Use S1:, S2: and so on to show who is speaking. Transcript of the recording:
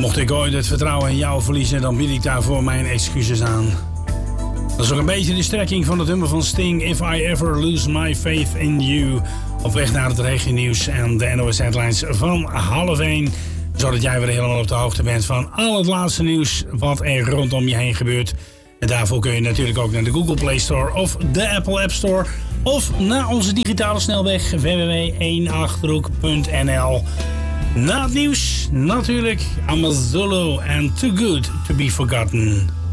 S1: Mocht ik ooit het vertrouwen in jou verliezen, dan bied ik daarvoor mijn excuses aan. Dat is ook een beetje de strekking van het nummer van Sting, If I Ever Lose My Faith in You. Op weg naar het regionieuws en de NOS Headlines van 12:30. Zodat jij weer helemaal op de hoogte bent van al het laatste nieuws wat er rondom je heen gebeurt. En daarvoor kun je natuurlijk ook naar de Google Play Store of de Apple App Store. Of naar onze digitale snelweg www.eenachterhoek.nl. Na het nieuws natuurlijk Amazulu en Too Good To Be Forgotten.